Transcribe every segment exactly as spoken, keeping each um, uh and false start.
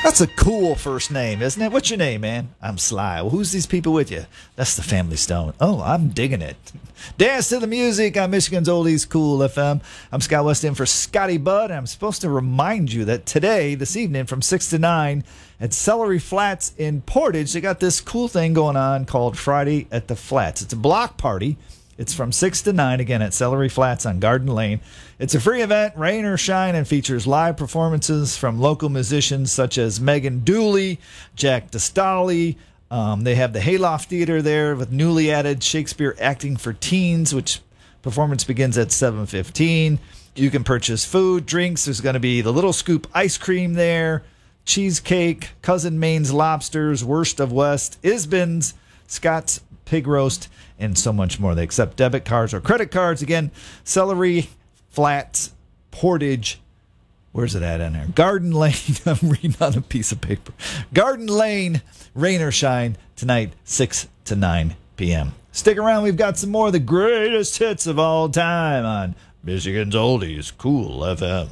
That's a cool first name, isn't it? What's your name, man? I'm Sly. Well, who's these people with you? That's the Family Stone. Oh, I'm digging it. Dance to the music on Michigan's Oldies Cool F M. I'm Scott West in for Scotty Budd. I'm supposed to remind you that today, this evening, from six to nine, at Celery Flats in Portage, they got this cool thing going on called Friday at the Flats. It's a block party. It's from six to nine, again, at Celery Flats on Garden Lane. It's a free event, rain or shine, and features live performances from local musicians such as Megan Dooley, Jack DeStolly. Um, they have the Hayloft Theater there with newly added Shakespeare Acting for Teens, which performance begins at seven fifteen. You can purchase food, drinks. There's going to be the Little Scoop ice cream there, cheesecake, Cousin Maine's lobsters, Worst of West, Isbin's, Scott's pig roast, and so much more. They accept debit cards or credit cards. Again, Celery Flats, Portage. Where's it at in there? Garden Lane. I'm reading on a piece of paper. Garden Lane, rain or shine, tonight, six to nine p.m. Stick around. We've got some more of the greatest hits of all time on Michigan's Oldies Cool F M.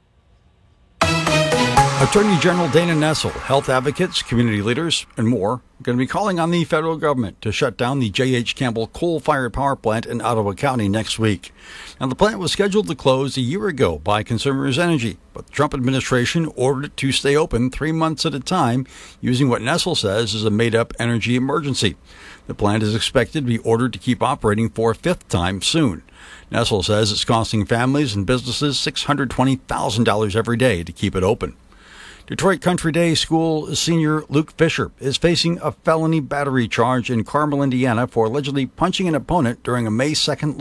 Attorney General Dana Nessel, health advocates, community leaders, and more are going to be calling on the federal government to shut down the J H. Campbell coal-fired power plant in Ottawa County next week. Now, the plant was scheduled to close a year ago by Consumers Energy, but the Trump administration ordered it to stay open three months at a time using what Nessel says is a made-up energy emergency. The plant is expected to be ordered to keep operating for a fifth time soon. Nessel says it's costing families and businesses six hundred twenty thousand dollars every day to keep it open. Detroit Country Day School senior Luke Fisher is facing a felony battery charge in Carmel, Indiana, for allegedly punching an opponent during a May second